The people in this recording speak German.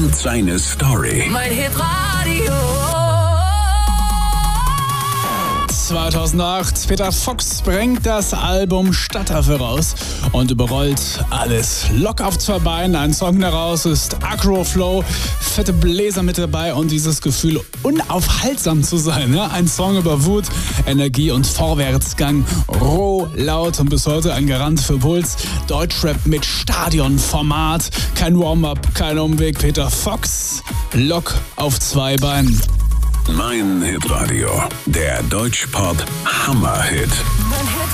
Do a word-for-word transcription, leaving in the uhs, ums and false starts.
und seine Story. Mein Hitradio. zweitausendacht, Peter Fox bringt das Album Stadtaffe raus und überrollt alles. Lock auf zwei Beinen, ein Song daraus ist Agro-Flow, fette Bläser mit dabei und dieses Gefühl, unaufhaltsam zu sein. Ja? Ein Song über Wut, Energie und Vorwärtsgang. Roh, laut und bis heute ein Garant für Puls. Deutschrap mit Stadionformat. Kein Warm-up, kein Umweg. Peter Fox, Lock auf zwei Beinen. Mein Hitradio, der Deutschpop Hammerhit. Mein Hitradio.